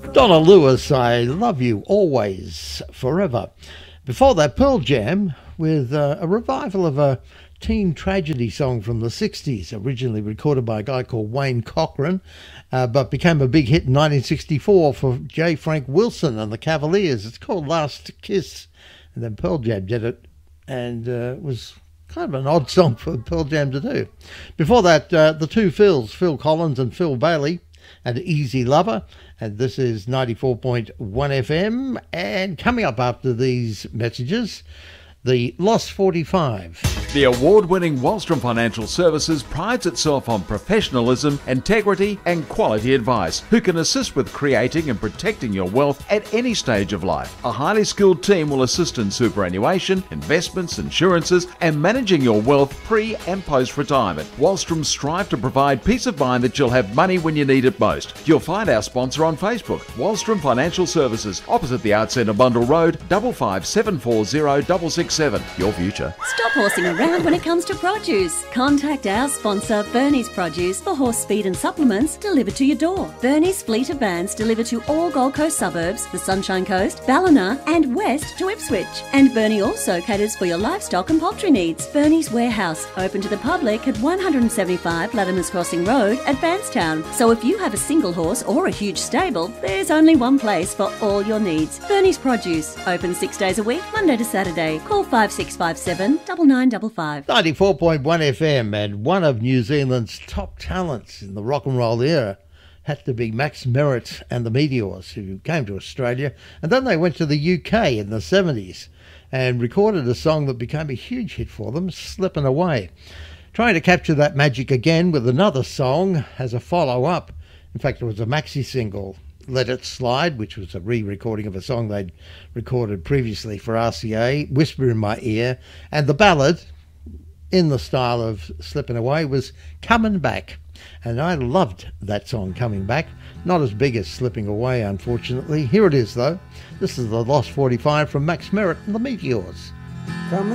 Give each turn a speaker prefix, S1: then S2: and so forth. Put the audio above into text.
S1: Donna Lewis, I Love You Always, Forever. Before that, Pearl Jam with a revival of a teen tragedy song from the 60s, originally recorded by a guy called Wayne Cochran, but became a big hit in 1964 for J. Frank Wilson and the Cavaliers. It's called Last Kiss, and then Pearl Jam did it, and it was kind of an odd song for Pearl Jam to do. Before that, the two Phils, Phil Collins and Phil Bailey, and Easy Lover, and this is 94.1 FM. And coming up after these messages, the Lost 45.
S2: The award-winning Wallstrom Financial Services prides itself on professionalism, integrity and quality advice, who can assist with creating and protecting your wealth at any stage of life. A highly skilled team will assist in superannuation, investments, insurances and managing your wealth pre and post-retirement. Wallstrom strive to provide peace of mind that you'll have money when you need it most. You'll find our sponsor on Facebook, Wallstrom Financial Services, opposite the Arts Centre, Bundle Road, 55740667. Your future.
S3: Stop horsing around when it comes to produce. Contact our sponsor, Bernie's Produce, for horse feed and supplements delivered to your door. Bernie's fleet of vans deliver to all Gold Coast suburbs, the Sunshine Coast, Ballina and west to Ipswich. And Bernie also caters for your livestock and poultry needs. Bernie's Warehouse, open to the public at 175 Latimer's Crossing Road at Bankstown. So if you have a single horse or a huge stable, there's only one place for all your needs. Bernie's Produce, open 6 days a week, Monday to Saturday. Call 5657 9955.
S1: 94.1 FM, and one of New Zealand's top talents in the rock and roll era had to be Max Merritt and the Meteors, who came to Australia, and then they went to the UK in the 70s and recorded a song that became a huge hit for them, Slippin' Away. Trying to capture that magic again with another song as a follow-up. In fact, it was a maxi single, Let It Slide, which was a re-recording of a song they'd recorded previously for RCA, Whisper in My Ear, and the ballad, in the style of Slipping Away, was Coming Back. And I loved that song, Coming Back. Not as big as Slipping Away, unfortunately. Here it is, though. This is the Lost 45 from Max Merritt and the Meteors.
S4: Coming